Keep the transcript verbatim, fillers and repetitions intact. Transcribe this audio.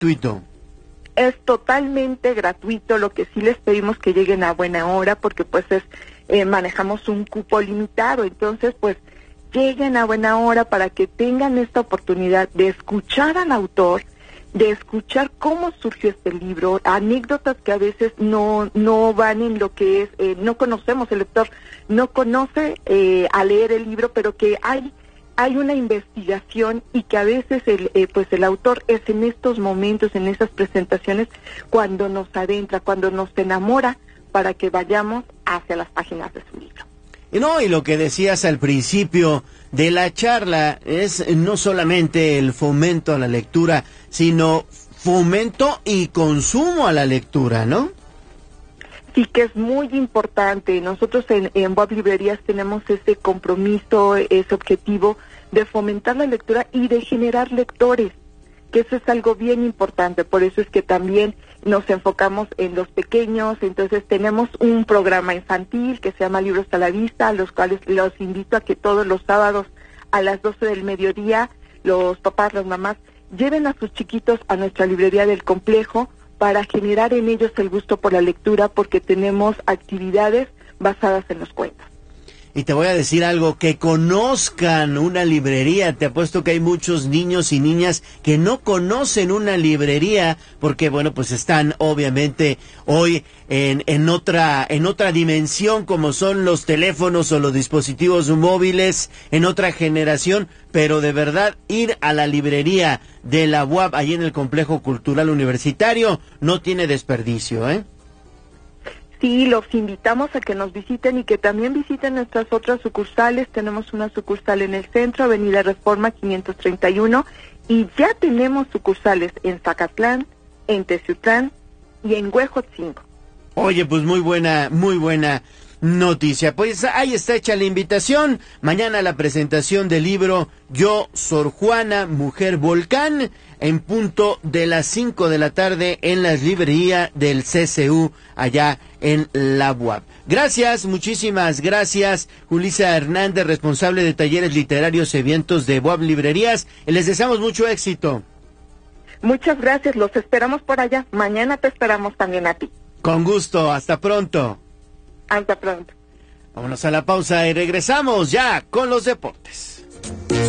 gratuito. Es totalmente gratuito, lo que sí les pedimos que lleguen a buena hora, porque pues es eh, manejamos un cupo limitado, entonces pues lleguen a buena hora para que tengan esta oportunidad de escuchar al autor, de escuchar cómo surgió este libro, anécdotas que a veces no no van en lo que es, eh, no conocemos, el lector no conoce eh, a leer el libro, pero que hay hay una investigación y que a veces el eh, pues el autor es en estos momentos, en esas presentaciones, cuando nos adentra, cuando nos enamora, para que vayamos hacia las páginas de su libro. Y no, y lo que decías al principio de la charla es no solamente el fomento a la lectura, sino fomento y consumo a la lectura, ¿no? Sí, que es muy importante. Nosotros en, en Boab Librerías tenemos ese compromiso, ese objetivo de fomentar la lectura y de generar lectores, que eso es algo bien importante. Por eso es que también nos enfocamos en los pequeños. Entonces tenemos un programa infantil que se llama Libros a la Vista, a los cuales los invito a que todos los sábados a las doce del mediodía, los papás, las mamás, lleven a sus chiquitos a nuestra librería del complejo para generar en ellos el gusto por la lectura, porque tenemos actividades basadas en los cuentos. Y te voy a decir algo, que conozcan una librería. Te apuesto que hay muchos niños y niñas que no conocen una librería porque, bueno, pues están obviamente hoy en, en otra en otra dimensión, como son los teléfonos o los dispositivos móviles, en otra generación. Pero de verdad, ir a la librería de la U A B, allí en el Complejo Cultural Universitario, no tiene desperdicio, ¿eh? Sí, los invitamos a que nos visiten y que también visiten nuestras otras sucursales. Tenemos una sucursal en el centro, Avenida Reforma quinientos treinta y uno, y ya tenemos sucursales en Zacatlán, en Teciutlán y en Huejotzingo. Oye, pues muy buena, muy buena noticia. Pues ahí está hecha la invitación. Mañana la presentación del libro Yo, Sor Juana, Mujer Volcán, en punto de las cinco de la tarde en la librería del C C U, allá en la U A B. Gracias, muchísimas gracias, Julissa Hernández, responsable de talleres literarios y eventos de U A B Librerías. Les deseamos mucho éxito. Muchas gracias, los esperamos por allá. Mañana te esperamos también a ti. Con gusto, hasta pronto. Hasta pronto. Vámonos a la pausa y regresamos ya con los deportes.